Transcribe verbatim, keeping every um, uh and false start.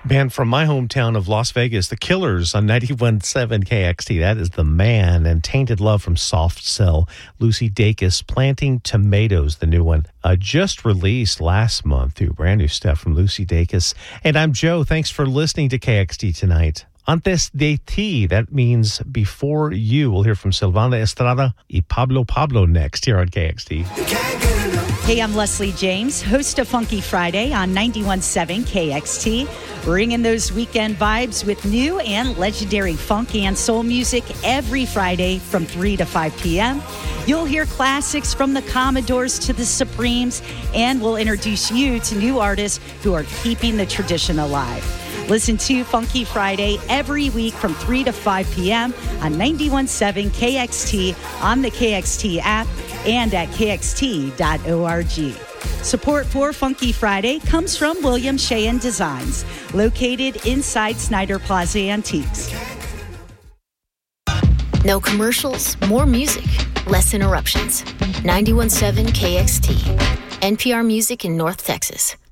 Band from my hometown of Las Vegas, The Killers on ninety-one point seven K X T. That is The Man. And Tainted Love from Soft Cell. Lucy Dacus, Planting Tomatoes, the new one. Uh, just released last month, too. Brand new stuff from Lucy Dacus. And I'm Joe. Thanks for listening to K X T tonight. Antes de ti, that means before you. We'll hear from Silvana Estrada y Pablo Pablo next here on K X T. Hey, I'm Leslie James, host of Funky Friday on ninety-one point seven K X T, bringing those weekend vibes with new and legendary funk and soul music every Friday from three to five p.m. You'll hear classics from the Commodores to the Supremes, and we'll introduce you to new artists who are keeping the tradition alive. Listen to Funky Friday every week from three to five p.m. on ninety-one point seven K X T, on the K X T app, and at K X T dot org. Support for Funky Friday comes from William Sheehan Designs, located inside Snyder Plaza Antiques. No commercials, more music, less interruptions. ninety-one point seven K X T, N P R Music in North Texas.